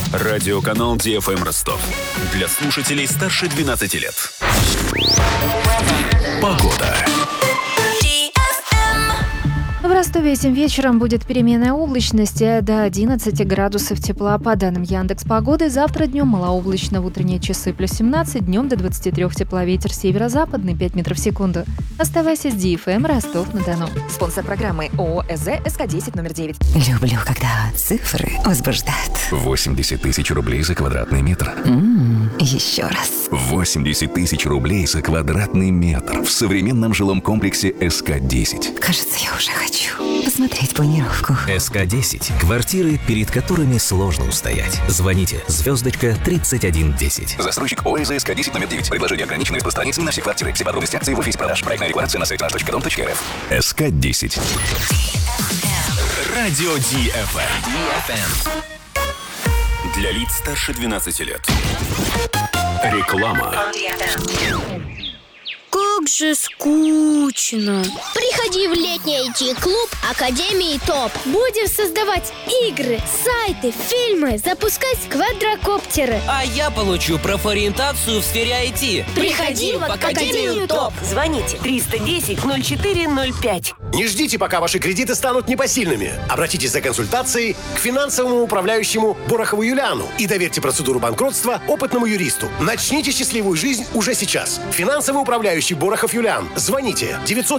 Радиоканал DFM Ростов. Для слушателей старше 12 лет. Погода. В Ростове этим вечером будет переменная облачность до 11 градусов тепла. По данным Яндекс.Погоды, завтра днем малооблачно, в утренние часы плюс 17, днем до 23 тепла, ветер северо-западный 5 метров в секунду. Оставайся с DFM Ростов-на-Дону. Спонсор программы ООО СЗ СК-10 номер 9. Люблю, когда цифры возбуждают. 80 тысяч рублей за квадратный метр. Еще раз. 80 тысяч рублей за квадратный метр в современном жилом комплексе СК-10. Кажется, я уже хочу посмотреть планировку. СК-10. Квартиры, перед которыми сложно устоять. Звоните. Звездочка 3110. Застройщик ОСЗ СК-10 номер 9. Предложение ограничено и распространяется на все квартиры. Все подробности акции в офисе продаж. Проектная декларация на сайте nаш.dom.рф. СК-10. Радио DFM. Для лиц старше 12 лет. Реклама. Как же скучно. Приходи в летний IT-клуб Академии ТОП. Будем создавать игры, сайты, фильмы, запускать квадрокоптеры. А я получу профориентацию в сфере IT. Приходи в Академию ТОП. Звоните 310-04-05. Не ждите, пока ваши кредиты станут непосильными. Обратитесь за консультацией к финансовому управляющему Борохову Юлиану и доверьте процедуру банкротства опытному юристу. Начните счастливую жизнь уже сейчас. Финансовый управляющий Борохов Юлиан. Звоните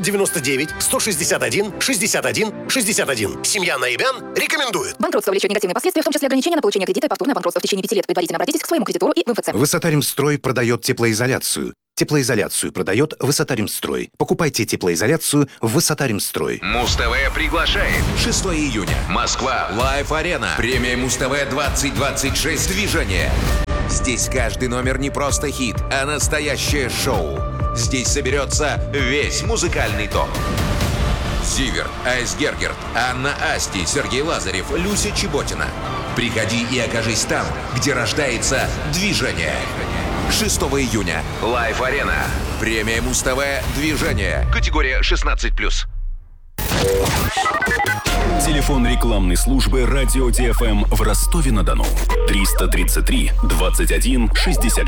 999-161-61-61. Семья Наибян рекомендует. Банкротство влечет негативные последствия, в том числе ограничения на получение кредита и повторное банкротство в течение 5 лет. Предварительно обратитесь к своему кредитору и в МФЦ. Высотаримстрой продает теплоизоляцию. Теплоизоляцию продает Высотаримстрой. Покупайте теплоизоляцию в Высотаримстрой. Муз-ТВ приглашает. 6 июня. Москва. Лайв-арена. Премия Муз-ТВ 2026. Движение. Здесь каждый номер не просто хит, а настоящее шоу. Здесь соберется весь музыкальный топ. Зиверт, Айс Гергерт, Анна Асти, Сергей Лазарев, Люся Чеботина. Приходи и окажись там, где рождается движение. 6 июня. Лайв-арена. Премия Муз-ТВ «Движение». Категория 16+. Телефон рекламной службы радио DFM в Ростове-на-Дону. 333 21 66.